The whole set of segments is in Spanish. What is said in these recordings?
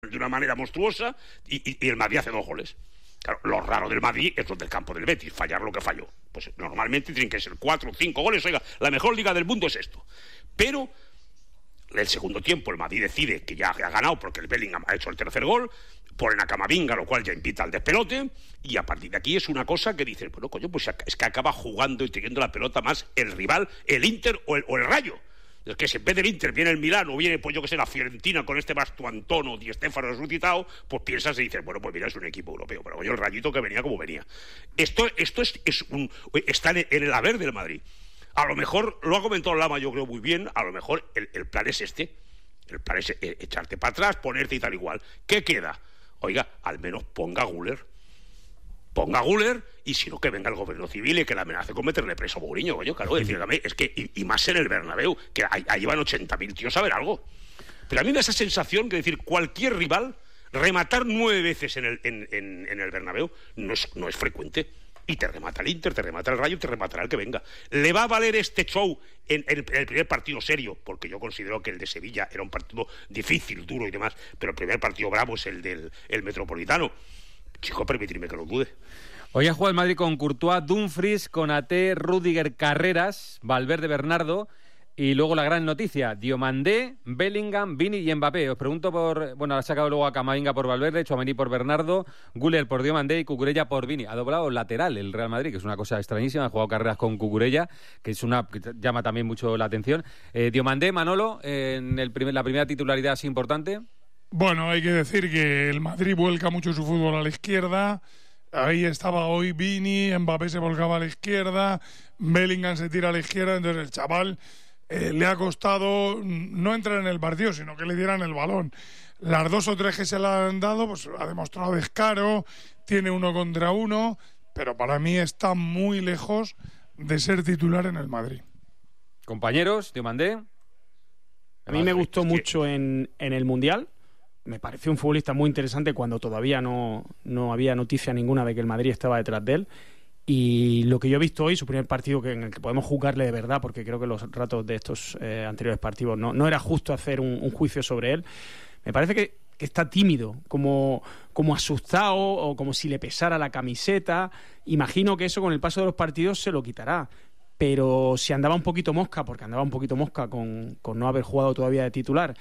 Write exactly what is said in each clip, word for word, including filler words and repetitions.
de una manera monstruosa y, y, y el Madrid hace dos goles. Claro, lo raro del Madrid es lo del campo del Betis, fallar lo que falló. Pues normalmente tienen que ser cuatro o cinco goles. Oiga, la mejor liga del mundo es esto. Pero el segundo tiempo el Madrid decide que ya ha ganado porque el Bellingham ha hecho el tercer gol, ponen a Camavinga, lo cual ya invita al despelote, y a partir de aquí es una cosa que dices, bueno, coño, pues es que acaba jugando y teniendo la pelota más el rival, el Inter o el, o el Rayo. Es que si en vez del Inter viene el Milán o viene, pues yo que sé, la Fiorentina con este Bastuantono Di Stéfano resucitado, pues piensas y dices, bueno, pues mira, es un equipo europeo, pero yo el Rayito que venía como venía. Esto, esto es, es un, está en el haber del Madrid. A lo mejor, lo ha comentado Lama, yo creo muy bien, a lo mejor el, el plan es este, el plan es echarte para atrás, ponerte y tal igual. ¿Qué queda? Oiga, al menos ponga a Güler. Ponga a Güler y si no que venga el gobierno civil y que la amenace con meterle preso a Mourinho, coño, claro, decir, es que, y, y más en el Bernabéu, que ahí, ahí van ochenta mil tíos a ver algo. Pero a mí me da esa sensación que decir, cualquier rival, rematar nueve veces en el, en, en, en el Bernabéu no es, no es frecuente. Y te remata el Inter, te remata el Rayo, te rematará el que venga. ¿Le va a valer este show en, en, en el primer partido serio? Porque yo considero que el de Sevilla era un partido difícil, duro y demás, pero el primer partido bravo es el del el Metropolitano. Chico, permitidme que lo dude. Hoy ha jugado el Madrid con Courtois, Dumfries, Konaté, Rüdiger, Carreras, Valverde, Bernardo. Y luego la gran noticia, Diomandé, Bellingham, Vini y Mbappé. Os pregunto por... Bueno, ha sacado luego a Camavinga por Valverde, Tchouaméni por Bernardo, Güler por Diomandé y Cucurella por Vini. Ha doblado lateral el Real Madrid, que es una cosa extrañísima. Ha jugado Carreras con Cucurella, que es una que llama también mucho la atención. Eh, Diomandé, Manolo, en el primer, la primera titularidad así importante. Bueno, hay que decir que el Madrid vuelca mucho su fútbol a la izquierda. Ahí estaba hoy Vini, Mbappé se volcaba a la izquierda, Bellingham se tira a la izquierda, entonces el chaval... Eh, le ha costado no entrar en el partido, sino que le dieran el balón. Las dos o tres que se le han dado, pues ha demostrado descaro, tiene uno contra uno, pero para mí está muy lejos de ser titular en el Madrid. Compañeros, Diomandé. A mí me gustó mucho en, en el Mundial. Me pareció un futbolista muy interesante cuando todavía no, no había noticia ninguna de que el Madrid estaba detrás de él. Y lo que yo he visto hoy, su primer partido que en el que podemos juzgarle de verdad, porque creo que los ratos de estos eh, anteriores partidos no, no era justo hacer un, un juicio sobre él, me parece que, que está tímido, como, como asustado o como si le pesara la camiseta. Imagino que eso con el paso de los partidos se lo quitará. Pero si andaba un poquito mosca, porque andaba un poquito mosca con, con no haber jugado todavía de titular,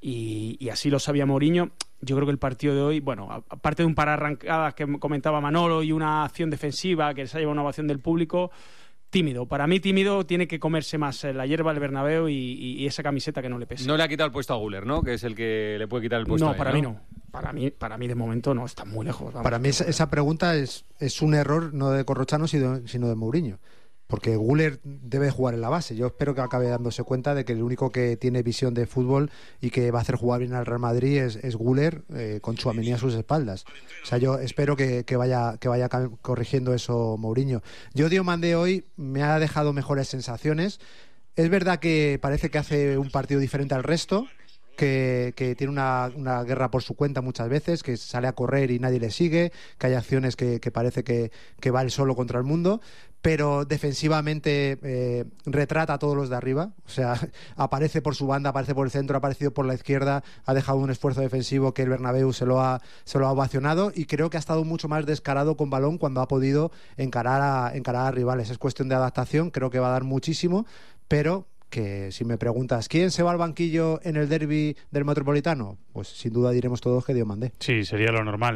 y, y así lo sabía Mourinho, yo creo que el partido de hoy, bueno, aparte de un par de arrancadas que comentaba Manolo y una acción defensiva que se ha llevado una ovación del público, tímido. Para mí tímido, tiene que comerse más la hierba del Bernabéu y, y, y esa camiseta que no le pesa. No le ha quitado el puesto a Güler, ¿no? Que es el que le puede quitar el puesto. No, a él, para ¿no? mí no. Para mí, para mí de momento no, está muy lejos. Vamos. Para mí esa, esa pregunta es, es un error no de Corrochano sino, sino de Mourinho. Porque Güler debe jugar en la base. Yo espero que acabe dándose cuenta de que el único que tiene visión de fútbol y que va a hacer jugar bien al Real Madrid es, es Güler, eh, con Tchouaméni a sus espaldas. O sea, yo espero que, que vaya que vaya corrigiendo eso Mourinho. Yo Diomandé hoy me ha dejado mejores sensaciones. Es verdad que parece que hace un partido diferente al resto, que, que tiene una, una guerra por su cuenta muchas veces, que sale a correr y nadie le sigue, que hay acciones que, que parece que, que va él solo contra el mundo, pero defensivamente eh, retrata a todos los de arriba. O sea, aparece por su banda, aparece por el centro, ha aparecido por la izquierda, ha dejado un esfuerzo defensivo que el Bernabéu se lo ha, se lo ha ovacionado, y creo que ha estado mucho más descarado con balón cuando ha podido encarar a, encarar a rivales. Es cuestión de adaptación, creo que va a dar muchísimo, pero que si me preguntas ¿quién se va al banquillo en el derbi del Metropolitano? Pues sin duda diremos todos que Diomandé. Sí, sería lo normal.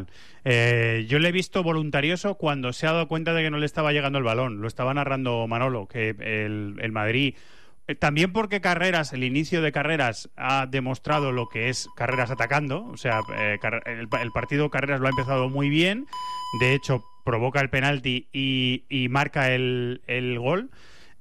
Eh, yo le he visto voluntarioso cuando se ha dado cuenta de que no le estaba llegando el balón. Lo estaba narrando Manolo, que el, el Madrid... Eh, también porque Carreras, el inicio de Carreras ha demostrado lo que es Carreras atacando. O sea, eh, el, el partido Carreras lo ha empezado muy bien. De hecho, provoca el penalti y, y marca el, el gol.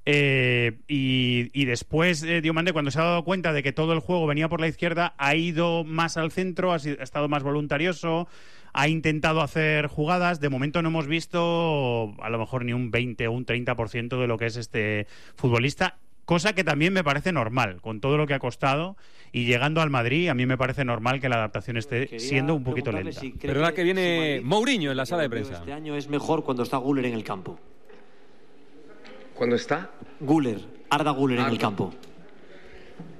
Eh, y, y después eh, Diomandé, cuando se ha dado cuenta de que todo el juego venía por la izquierda, ha ido más al centro, ha, sido, ha estado más voluntarioso, ha intentado hacer jugadas. De momento no hemos visto a lo mejor ni un veinte o un treinta por ciento de lo que es este futbolista, cosa que también me parece normal, con todo lo que ha costado, y llegando al Madrid a mí me parece normal que la adaptación esté Quería siendo un poquito lenta. Si Pero ahora que viene Mourinho en la sala de prensa. Este año es mejor cuando está Güler en el campo. ¿Cuándo está? Güler, Arda Güler Arda. en el campo.